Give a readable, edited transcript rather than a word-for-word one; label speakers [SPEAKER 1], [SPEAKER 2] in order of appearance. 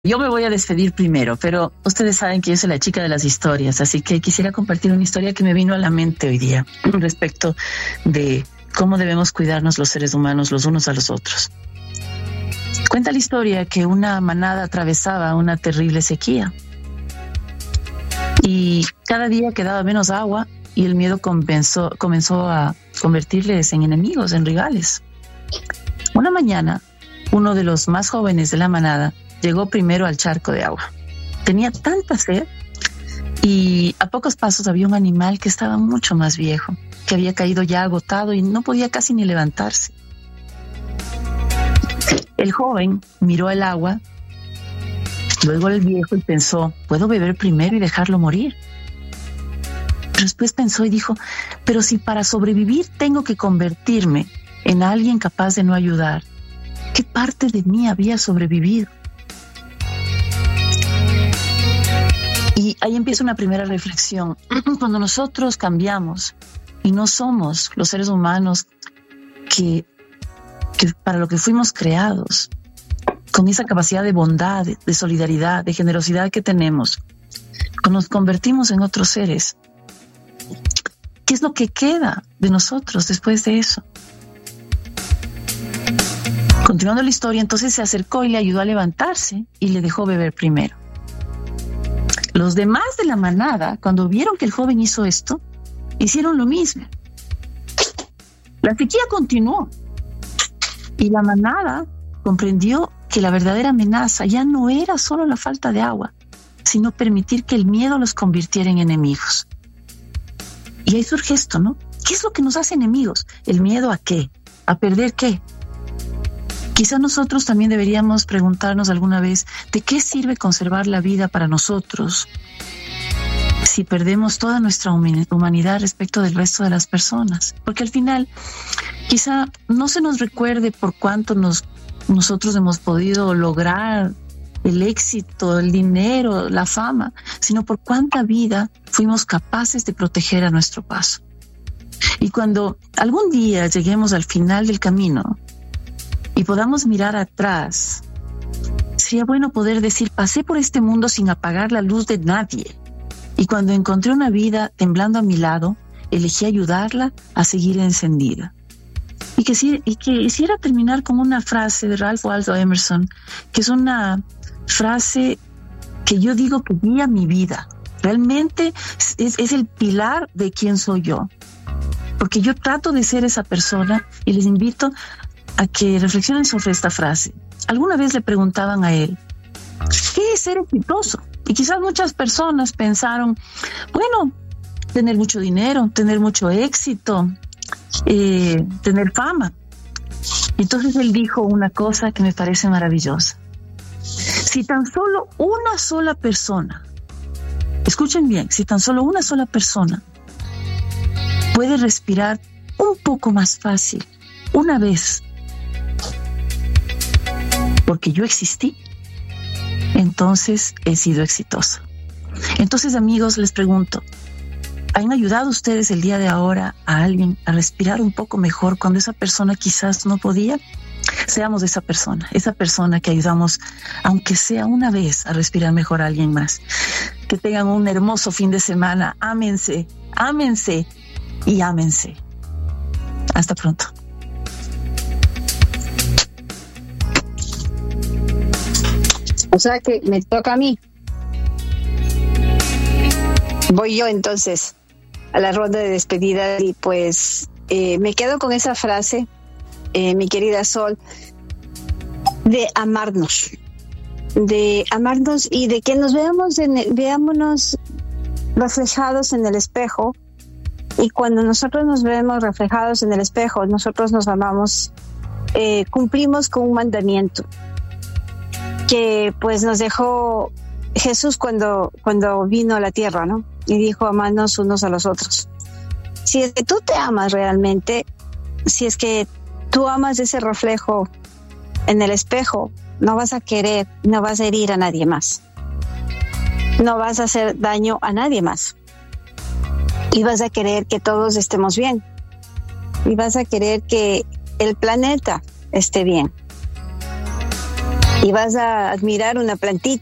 [SPEAKER 1] Yo me voy a despedir primero, pero ustedes saben que yo soy la chica de las historias, así que quisiera compartir una historia que me vino a la mente hoy día respecto de cómo debemos cuidarnos los seres humanos los unos a los otros. Cuenta la historia que una manada atravesaba una terrible sequía y cada día quedaba menos agua y el miedo comenzó a convertirles en enemigos, en rivales. Una mañana, uno de los más jóvenes de la manada llegó primero al charco de agua. Tenía tanta sed y a pocos pasos había un animal que estaba mucho más viejo, que había caído ya agotado y no podía casi ni levantarse. El joven miró el agua, luego el viejo y pensó, ¿puedo beber primero y dejarlo morir? Pero después pensó y dijo, pero si para sobrevivir tengo que convertirme en alguien capaz de no ayudar, ¿qué parte de mí había sobrevivido? Y ahí empieza una primera reflexión. Cuando nosotros cambiamos y no somos los seres humanos que para lo que fuimos creados, con esa capacidad de bondad, de solidaridad, de generosidad que tenemos, cuando nos convertimos en otros seres, ¿qué es lo que queda de nosotros después de eso? Continuando la historia, entonces se acercó y le ayudó a levantarse y le dejó beber primero. Los demás de la manada, cuando vieron que el joven hizo esto, hicieron lo mismo. La sequía continuó y la manada comprendió que la verdadera amenaza ya no era solo la falta de agua, sino permitir que el miedo los convirtiera en enemigos. Y ahí surge esto, ¿no? ¿Qué es lo que nos hace enemigos? ¿El miedo a qué? ¿A perder qué? Quizá nosotros también deberíamos preguntarnos alguna vez ¿de qué sirve conservar la vida para nosotros si perdemos toda nuestra humanidad respecto del resto de las personas? Porque al final quizá no se nos recuerde por cuánto nosotros hemos podido lograr el éxito, el dinero, la fama, sino por cuánta vida fuimos capaces de proteger a nuestro paso. Y cuando algún día lleguemos al final del camino y podamos mirar atrás, sería bueno poder decir, pasé por este mundo sin apagar la luz de nadie. Y cuando encontré una vida temblando a mi lado, elegí ayudarla a seguir encendida. Y quisiera terminar con una frase de Ralph Waldo Emerson, que es una frase que yo digo que guía mi vida. Realmente es el pilar de quién soy yo. Porque yo trato de ser esa persona y les invito a que reflexionen sobre esta frase. Alguna vez le preguntaban a él, ¿qué es ser exitoso? Y quizás muchas personas pensaron, bueno, tener mucho dinero, tener mucho éxito, tener fama. Entonces él dijo una cosa que me parece maravillosa. Si tan solo una sola persona, escuchen bien, si tan solo una sola persona puede respirar un poco más fácil, una vez, porque yo existí, entonces he sido exitosa. Entonces, amigos, les pregunto, ¿han ayudado ustedes el día de ahora a alguien a respirar un poco mejor cuando esa persona quizás no podía? Seamos esa persona que ayudamos, aunque sea una vez, a respirar mejor a alguien más. Que tengan un hermoso fin de semana. Ámense, ámense y ámense. Hasta pronto.
[SPEAKER 2] O sea que me toca a mí. Voy yo entonces a la ronda de despedida y pues me quedo con esa frase, mi querida Sol, de amarnos y de que nos veámonos reflejados en el espejo. Y cuando nosotros nos vemos reflejados en el espejo, nosotros nos amamos, cumplimos con un mandamiento que pues nos dejó Jesús cuando vino a la tierra, ¿no? Y dijo, amarnos unos a los otros. Si es que tú te amas realmente, si es que tú amas ese reflejo en el espejo, no vas a querer, no vas a herir a nadie más. No vas a hacer daño a nadie más. Y vas a querer que todos estemos bien. Y vas a querer que el planeta esté bien. y vas a admirar una plantita